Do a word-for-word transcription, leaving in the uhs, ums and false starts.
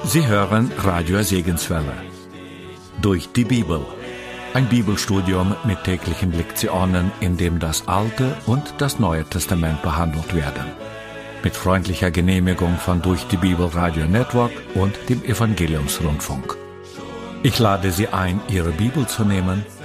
Sie hören Radio Segenswelle. Durch die Bibel. Ein Bibelstudium mit täglichen Lektionen, in dem das Alte und das Neue Testament behandelt werden. Mit freundlicher Genehmigung von Durch die Bibel Radio Network und dem Evangeliumsrundfunk. Ich lade Sie ein, Ihre Bibel zu nehmen